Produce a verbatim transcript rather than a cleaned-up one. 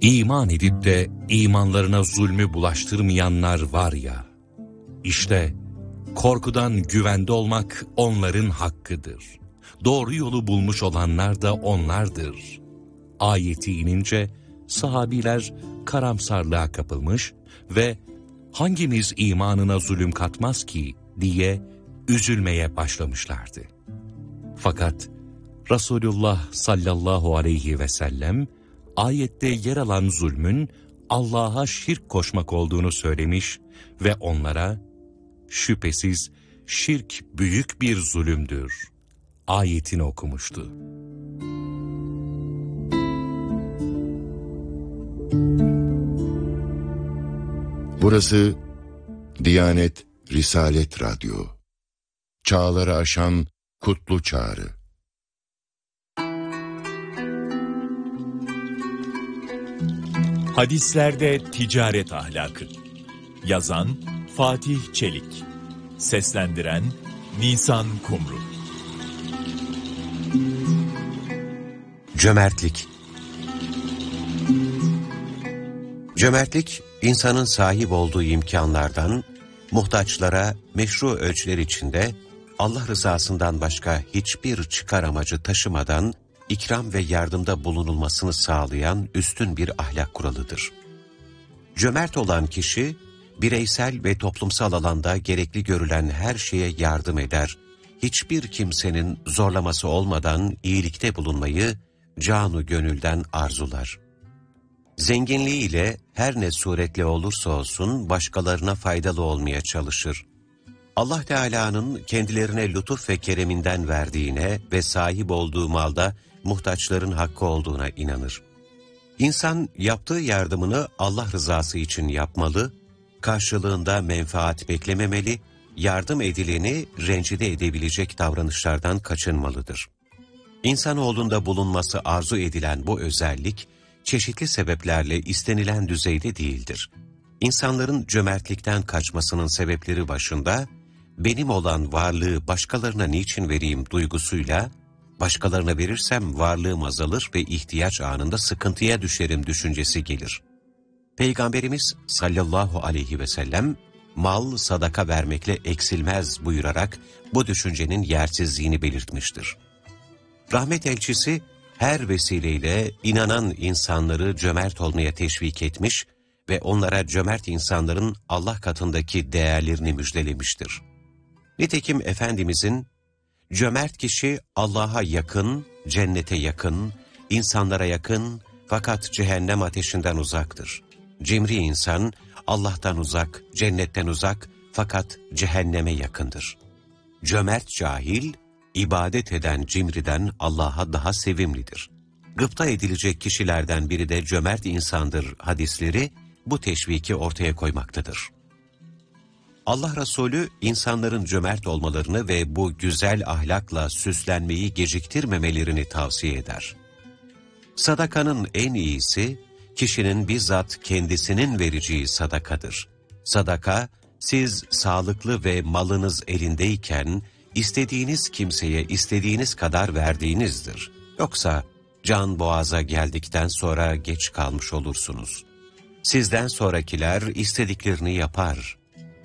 İman edip de imanlarına zulmü bulaştırmayanlar var ya, işte korkudan güvende olmak onların hakkıdır. Doğru yolu bulmuş olanlar da onlardır. Ayeti inince sahabiler karamsarlığa kapılmış ve hangimiz imanına zulüm katmaz ki diye üzülmeye başlamışlardı. Fakat Resulullah sallallahu aleyhi ve sellem ayette yer alan zulmün Allah'a şirk koşmak olduğunu söylemiş ve onlara şüphesiz şirk büyük bir zulümdür ayetini okumuştu. Burası Diyanet Risalet Radyo. Çağları aşan kutlu çağrı. Hadislerde ticaret ahlakı. Yazan Fatih Çelik. Seslendiren Nisan Kumru. Cömertlik. Cömertlik, insanın sahip olduğu imkanlardan, muhtaçlara meşru ölçüler içinde, Allah rızasından başka hiçbir çıkar amacı taşımadan, ikram ve yardımda bulunulmasını sağlayan üstün bir ahlak kuralıdır. Cömert olan kişi, bireysel ve toplumsal alanda gerekli görülen her şeye yardım eder, hiçbir kimsenin zorlaması olmadan iyilikte bulunmayı canu gönülden arzular. Zenginliğiyle her ne suretle olursa olsun başkalarına faydalı olmaya çalışır. Allah Teala'nın kendilerine lütuf ve kereminden verdiğine ve sahip olduğu malda muhtaçların hakkı olduğuna inanır. İnsan yaptığı yardımını Allah rızası için yapmalı, karşılığında menfaat beklememeli, yardım edileni rencide edebilecek davranışlardan kaçınmalıdır. İnsanoğlunda bulunması arzu edilen bu özellik, çeşitli sebeplerle istenilen düzeyde değildir. İnsanların cömertlikten kaçmasının sebepleri başında, benim olan varlığı başkalarına niçin vereyim duygusuyla, başkalarına verirsem varlığım azalır ve ihtiyaç anında sıkıntıya düşerim düşüncesi gelir. Peygamberimiz sallallahu aleyhi ve sellem, mal sadaka vermekle eksilmez buyurarak bu düşüncenin yersizliğini belirtmiştir. Rahmet elçisi, her vesileyle inanan insanları cömert olmaya teşvik etmiş ve onlara cömert insanların Allah katındaki değerlerini müjdelemiştir. Nitekim Efendimizin, cömert kişi Allah'a yakın, cennete yakın, insanlara yakın fakat cehennem ateşinden uzaktır. Cimri insan, Allah'tan uzak, cennetten uzak fakat cehenneme yakındır. Cömert cahil, ibadet eden cimriden Allah'a daha sevimlidir. Gıpta edilecek kişilerden biri de cömert insandır hadisleri bu teşviki ortaya koymaktadır. Allah Resulü insanların cömert olmalarını ve bu güzel ahlakla süslenmeyi geciktirmemelerini tavsiye eder. Sadakanın en iyisi, kişinin bizzat kendisinin vereceği sadakadır. Sadaka, siz sağlıklı ve malınız elindeyken, istediğiniz kimseye istediğiniz kadar verdiğinizdir. Yoksa can boğaza geldikten sonra geç kalmış olursunuz. Sizden sonrakiler istediklerini yapar.